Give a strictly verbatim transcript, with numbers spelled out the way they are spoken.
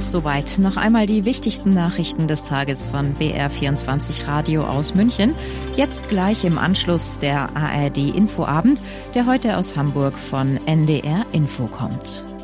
Soweit noch einmal die wichtigsten Nachrichten des Tages von B R vierundzwanzig Radio aus München. Jetzt gleich im Anschluss der A R D Infoabend, der heute aus Hamburg von N D R Info kommt.